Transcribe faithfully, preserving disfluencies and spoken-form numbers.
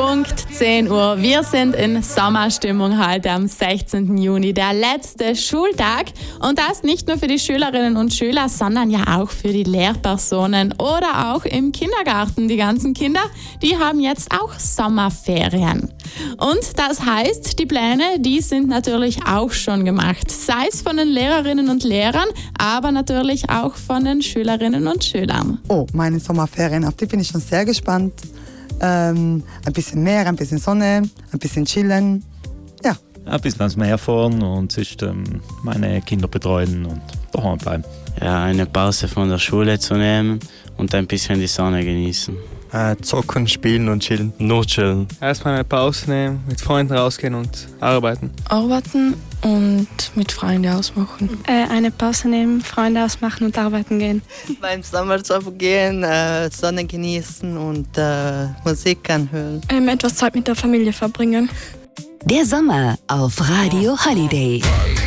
Punkt zehn Uhr. Wir sind in Sommerstimmung heute am sechzehnten Juni, der letzte Schultag. Und das nicht nur für die Schülerinnen und Schüler, sondern ja auch für die Lehrpersonen oder auch im Kindergarten. Die ganzen Kinder, die haben jetzt auch Sommerferien. Und das heißt, die Pläne, die sind natürlich auch schon gemacht. Sei es von den Lehrerinnen und Lehrern, aber natürlich auch von den Schülerinnen und Schülern. Oh, meine Sommerferien, auf die bin ich schon sehr gespannt. Ähm, ein bisschen Meer, ein bisschen Sonne, ein bisschen chillen. Ja. Ein bisschen ans Meer fahren und sonst ähm, meine Kinder betreuen und daheim bleiben. Ja, eine Pause von der Schule zu nehmen und ein bisschen die Sonne genießen. Äh, zocken, spielen und chillen. Nur chillen. Erstmal eine Pause nehmen, mit Freunden rausgehen und arbeiten. Arbeiten und mit Freunden ausmachen. Äh, eine Pause nehmen, Freunde ausmachen und arbeiten gehen. Beim Sommer zu gehen, äh, Sonne genießen und äh, Musik anhören. Ähm, etwas Zeit mit der Familie verbringen. Der Sommer auf Radio Holiday.